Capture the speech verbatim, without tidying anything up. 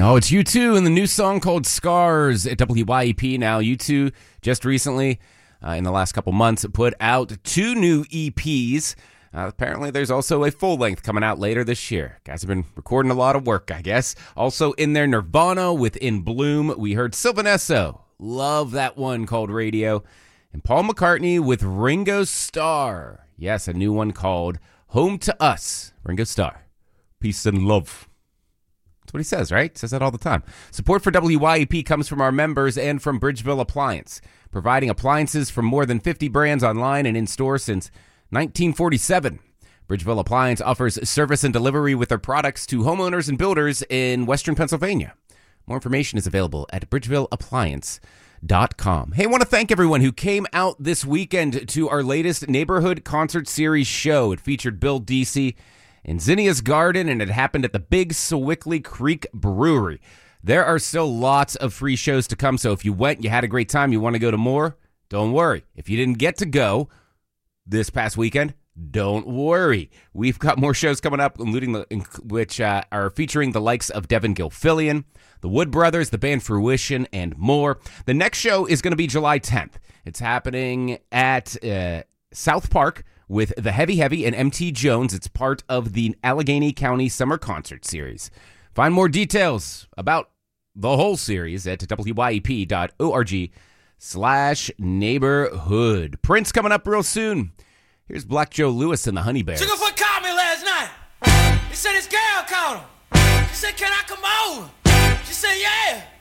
Oh, it's U two and the new song called Scars at W Y E P. Now, U two just recently, uh, in the last couple months, put out two new E Ps. Uh, apparently, there's also a full length coming out later this year. Guys have been recording a lot of work, I guess. Also in there, Nirvana with In Bloom. We heard Sylvan Esso. Love that one called Radio. And Paul McCartney with Ringo Starr. Yes, a new one called Home to Us. Ringo Starr. Peace and love. That's what he says, right? Says that all the time. Support for W Y E P comes from our members and from Bridgeville Appliance, providing appliances from more than fifty brands online and in store since nineteen forty-seven. Bridgeville Appliance offers service and delivery with their products to homeowners and builders in Western Pennsylvania. More information is available at bridgeville appliance dot com. Hey, I want to thank everyone who came out this weekend to our latest Neighborhood Concert Series show. It featured Bill Deasy in Zinnia's Garden, and it happened at the Big Sewickley Creek Brewery. There are still lots of free shows to come, so if you went, you had a great time, you want to go to more, don't worry. If you didn't get to go this past weekend, don't worry. We've got more shows coming up, including the, in, which uh, are featuring the likes of Devin Gilfillian, the Wood Brothers, the band Fruition, and more. The next show is going to be July tenth. It's happening at uh, South Park with The Heavy Heavy and M T Jones. It's part of the Allegheny County Summer Concert Series. Find more details about the whole series at W Y E P dot org slash neighborhood. Prince coming up real soon. Here's Black Joe Lewis and the Honey Bears. Sugarfoot called me last night. He said his girl called him. She said, can I come over? She said, yeah.